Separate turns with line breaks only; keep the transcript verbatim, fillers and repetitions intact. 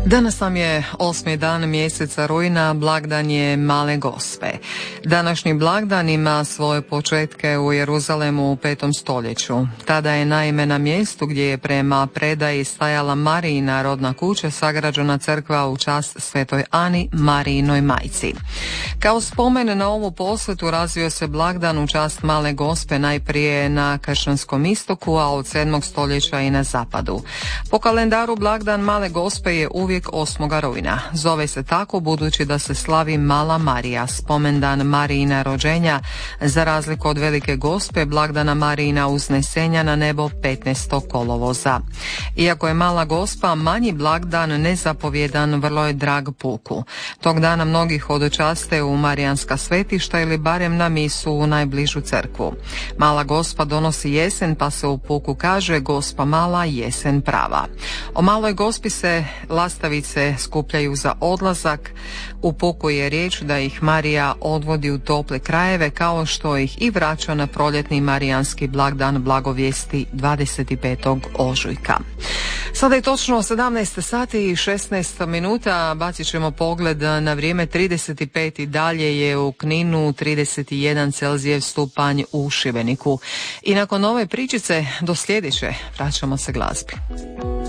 Danas nam je osmi dan mjeseca rujna, blagdan je Male Gospe. Današnji blagdan ima svoje početke u Jeruzalemu u petom stoljeću. Tada je naime na mjestu gdje je prema predaji stajala Marijina rodna kuća sagrađena crkva u čast Svetoj Ani, Marijinoj majci. Kao spomen na ovu posvetu razvio se blagdan u čast Male Gospe najprije na kršćanskom istoku, a od sedmog stoljeća i na zapadu. Po kalendaru blagdan Male Gospe je uvijek osmoga rujna. Zove se tako budući da se slavi Mala Marija, spomendan Marijina rođenja, za razliku od Velike Gospe, blagdana Marijina uznesenja na nebo petnaestog kolovoza. Iako je Mala Gospa manji blagdan, nezapovjedan, vrlo je drag puku. Tog dana mnogi hodočaste u marijanska svetišta ili barem na misu u najbližu crkvu. Mala Gospa donosi jesen, pa se u puku kaže Gospa mala, jesen prava. O Maloj Gospi se lastavice skupljaju za odlazak. U puku je riječ da ih Marija odvodi u tople krajeve, kao što ih i vraća na proljetni marijanski blagdan blagovijesti dvadeset petog ožujka. Sada je točno sedamnaest sati i šesnaest minuta, bacit ćemo pogled na vrijeme. Trideset pet i dalje je u Kninu, trideset jedan Celzijev stupanj u Šibeniku. I nakon ove pričice do sljedeće vraćamo se glazbi.